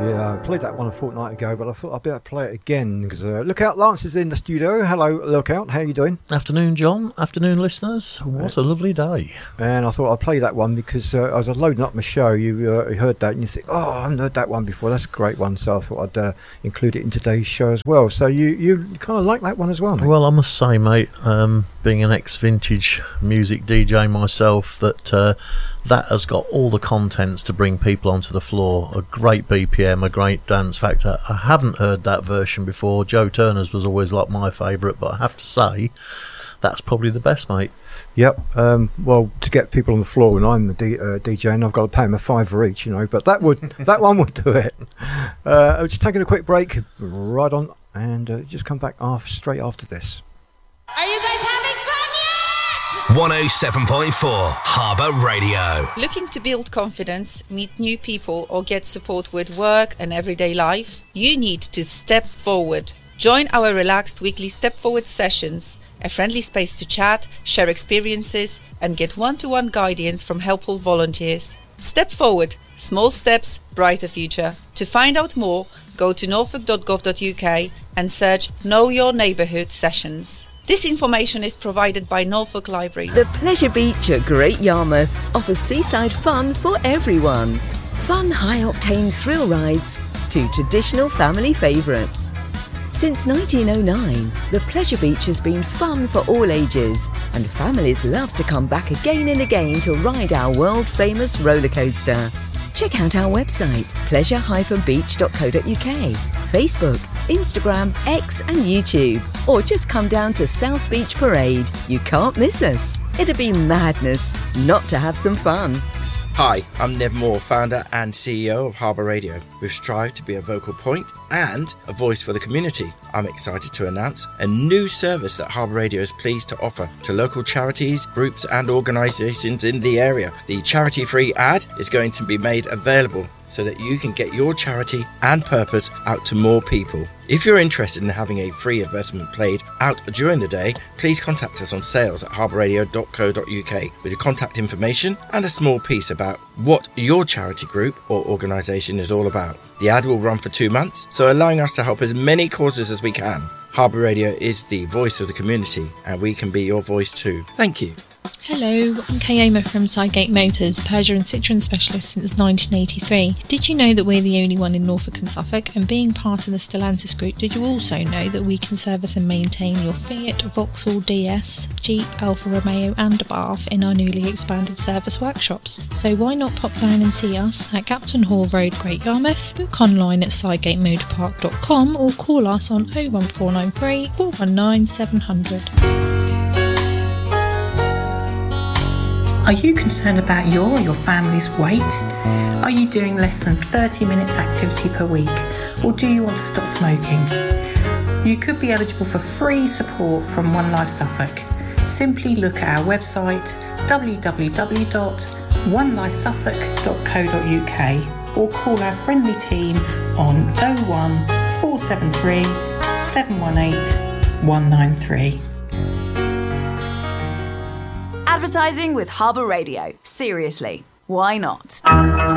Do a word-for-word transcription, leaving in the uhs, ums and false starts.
Yeah, I played that one a fortnight ago, but I thought I'd better play it again because uh, Lookout Lance is in the studio. Hello, Lookout. How are you doing? Afternoon, John. Afternoon, listeners. What a lovely day. And I thought I'd play that one because uh, as I was loading up my show, you uh, heard that and you think, oh, I haven't heard that one before. That's a great one. So I thought I'd uh, include it in today's show as well. So you, you kind of like that one as well, mate? Well, I must say, mate, um, being an ex-vintage music D J myself, that uh, that has got all the contents to bring people onto the floor. A great B P M, a great dance factor. I haven't heard that version before. Joe Turner's was always like my favourite, but I have to say that's probably the best, mate. Yep. Um, well, to get people on the floor when I'm the D- uh, D J, and I've got to pay them a fiver each, you know. But that would that one would do it. Uh, I'm just taking a quick break, right on, and uh, just come back off straight after this. Are you guys having fun yet? one oh seven point four Harbour Radio. Looking to build confidence, meet new people, or get support with work and everyday life? You need to step forward. Join our relaxed weekly Step Forward sessions, a friendly space to chat, share experiences, and get one-to-one guidance from helpful volunteers. Step Forward. Small steps, brighter future. To find out more, go to norfolk dot gov dot u k and search Know Your Neighbourhood Sessions. This information is provided by Norfolk Library. The Pleasure Beach at Great Yarmouth offers seaside fun for everyone. Fun high-octane thrill rides to traditional family favourites. Since nineteen oh nine, the Pleasure Beach has been fun for all ages, and families love to come back again and again to ride our world-famous roller coaster. Check out our website, pleasure dash beach dot co dot u k, Facebook, Instagram, X and YouTube, or just come down to South Beach Parade. You can't miss us. It'd be madness not to have some fun. Hi, I'm Nev Moore, founder and C E O of Harbour Radio. We've strived to be a vocal point and a voice for the community. I'm excited to announce a new service that Harbour Radio is pleased to offer to local charities, groups and organisations in the area. The charity-free ad is going to be made available so that you can get your charity and purpose out to more people. If you're interested in having a free advertisement played out during the day, please contact us on sales at harbour radio dot co dot u k with your contact information and a small piece about what your charity group or organisation is all about. The ad will run for two months, so allowing us to help as many causes as we can. Harbour Radio is the voice of the community, and we can be your voice too. Thank you. Hello, I'm Kay Omer from Sidegate Motors, Peugeot and Citroen specialist since nineteen eighty-three. Did you know that we're the only one in Norfolk and Suffolk? And being part of the Stellantis group, did you also know that we can service and maintain your Fiat, Vauxhall D S, Jeep, Alfa Romeo and Abarth in our newly expanded service workshops? So why not pop down and see us at Captain Hall Road, Great Yarmouth, book online at sidegate motor park dot com or call us on oh one four nine three, four one nine, seven hundred. Are you concerned about your or your family's weight? Are you doing less than thirty minutes activity per week? Or do you want to stop smoking? You could be eligible for free support from One Life Suffolk. Simply look at our website w w w dot one life suffolk dot co dot u k or call our friendly team on oh one, four seven three, seven one eight, one nine three. Advertising with Harbour Radio. Seriously, why not?